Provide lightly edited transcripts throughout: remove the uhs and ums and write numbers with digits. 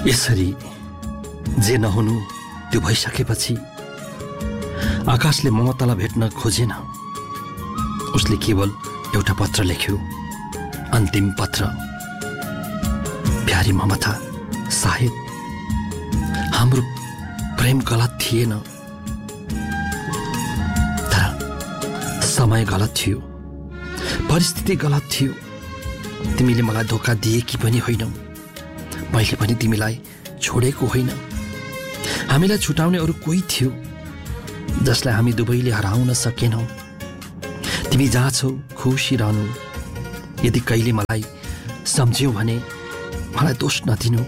यसरी जे नहुनु त्यो भइसकेपछि आकाशले ममतालाई भेट्न खोजेन। उसले केवल एउटा पत्र लेख्यो, अन्तिम पत्र। प्यारी ममता, सायद हाम्रो प्रेम गलत थिएन, तर समय गलत थियो, परिस्थिति गलत थियो। तिमीले मलाई धोका दिएकी पनि होइन, मैले पनि तिमीलाई छोडेको होइन। हामीलाई छुटाउने अरू कोही थियो जसलाई हामी दुवैले हराउन सकेनौँ। तिमी जहाँ छौ खुसी रहनु। यदि कहिले मलाई सम्झ्यौ भने मलाई दोष नदिनु।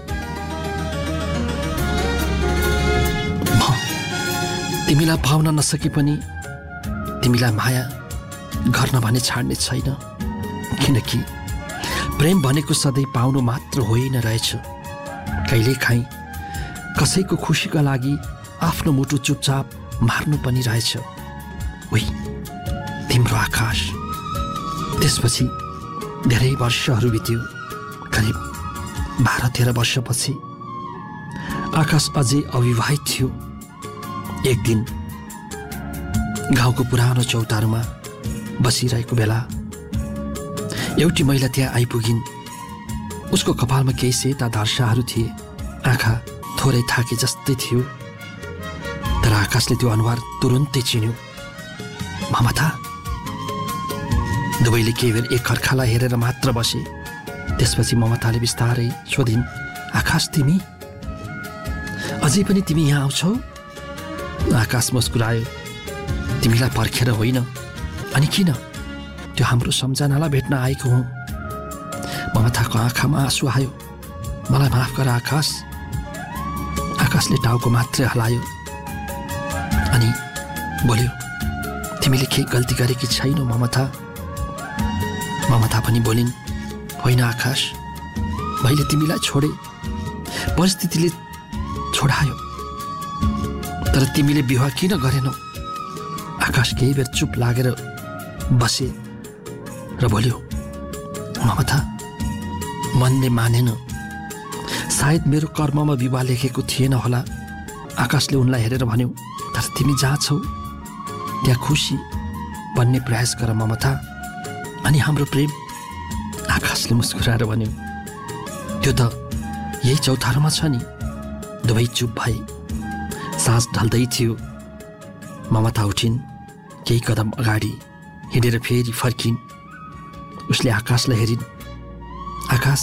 म तिमीलाई पाउन नसके पनि तिमीलाई माया गर्न भने छाड्ने छैन, किनकि प्रेम भनेको सधैँ पाउनु मात्र होइन रहेछ। कहिलेकाहीँ कसैको खुसीका लागि आफ्नो मुटु चुपचाप मार्नु पनि रहेछ। उही तिम्रो आकाश। त्यसपछि धेरै वर्षहरू बित्यो। करिब 12-13 वर्षपछि आकाश अझै अविवाहित थियो। एक दिन गाउँको पुरानो चौतारोमा बसिरहेको बेला एउटी महिला त्यहाँ आइपुगिन्। उसको कपालमा केही सेता धर्साहरू थिए, आँखा थोरै थाके जस्तै थियो। तर आकाशले त्यो अनुहार तुरुन्तै चिन्यो। ममता। दुवैले केही बेर एकअर्कालाई हेरेर मात्र बसे। त्यसपछि ममताले बिस्तारै सोधिन्, आकाश तिमी? अझै पनि तिमी यहाँ आउँछौ? आकाश मुस्कुरायो। तिमीलाई पर्खेर होइन, अनि किन? त्यो हाम्रो सम्झनालाई भेट्न आएको हुँ। ममताको आँखामा आँसु आयो। मलाई माफ गर आकाश। आकाशले टाउको मात्रै हलायो अनि बोल्यो, तिमीले केही गल्ती गरेकी छैनौ ममता। ममता पनि बोलिन्, होइन आकाश, मैले तिमीलाई छोडे, परिस्थितिले छोडायो, तर तिमीले विवाह किन गरेनौ? आकाश केही बेर चुप लागेर बसे र बोल्यो, ममता, मनले मानेन। सायद मेरो कर्ममा विवाह लेखेको थिएन होला। आकाशले उनलाई हेरेर भन्यो, तर तिमी जहाँ छौ त्यहाँ खुसी बन्ने प्रयास गर ममता, अनि हाम्रो प्रेम। आकाशले मुस्कुराएर भन्यो, त्यो त यही चौतारोमा छ नि। दुवै चुप भए। साँझ ढल्दै थियो। ममता उठिन्, केही कदम अगाडि हिँडेर फेरि फर्किन्। उसले आकाशलाई हेरिन्, आकाश,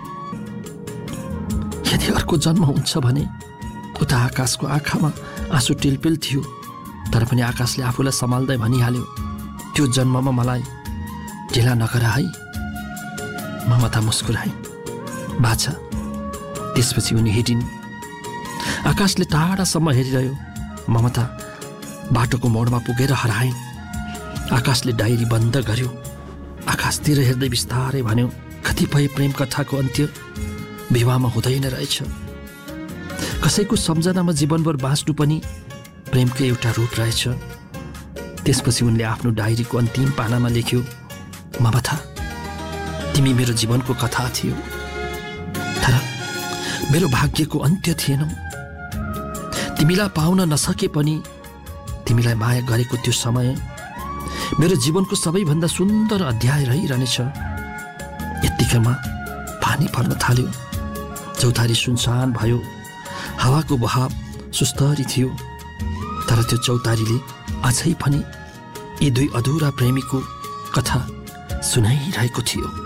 यदि अर्को जन्म हुन्छ भने? उता आकाशको आँखामा आँसु टिलपिल थियो, तर पनि आकाशले आफूलाई सम्हाल्दै भनिहाल्यो, त्यो जन्ममा मलाई ढिला नगर है। ममता मुस्कुराइन्, बाछा। त्यसपछि उनी हिँडिन्। आकाशले टाढासम्म हेरिरह्यो। ममता बाटोको मोडमा पुगेर हराइन्। आकाशले डायरी बन्द गर्यो। आकाशतिर हेर्दै बिस्तारै भन्यो, कतिपय प्रेम कथाको अन्त्य विवाहमा हुँदैन रहेछ। कसैको सम्झनामा जीवनभर बाँच्नु पनि प्रेमको एउटा रूप रहेछ। त्यसपछि उनले आफ्नो डायरीको अन्तिम पानामा लेख्यो, ममता, तिमी मेरो जीवनको कथा थियो, तर मेरो भाग्यको अन्त्य थिएनौ। तिमीलाई पाउन नसके पनि तिमीलाई माया गरेको त्यो समय मेरो जीवनको सबैभन्दा सुन्दर अध्याय रहिरहनेछ। यत्तिकैमा पानी पर्न थाल्यो। चौतारी सुनसान भयो। हावाको बहाव सुस्तरी थियो, तर त्यो चौतारीले अझै पनि यी दुई अधुरा प्रेमीको कथा सुनाइरहेको थियो।